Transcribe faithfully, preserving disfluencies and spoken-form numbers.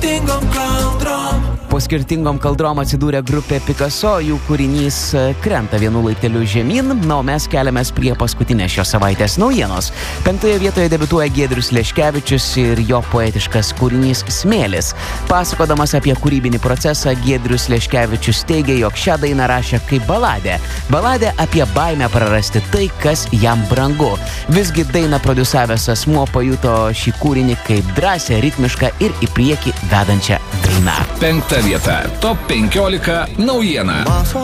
skirtingom kaldrom. Po skirtingom kaldrom atsidūrė grupė Picasso, jų kūrinys krenta vienu laipteliu žemyn, na, o mes keliamės prie paskutinės šios savaitės naujienos. Penktoje vietoje debiutuoja Giedrius Leškevičius ir jo poetiškas kūrinys Smėlis. Pasakodamas apie kūrybinį procesą, Giedrius Leškevičius teigia, jog šią dainą rašė kaip baladę. Baladę apie baimę prarasti tai, kas jam brangu. Visgi dainą prodiusavęs asmuo pajuto šį kūrinį kaip drąsią, ritmišką ir į priekį vedančią dainą. Penkta vieta. Top penkiolika naujiena.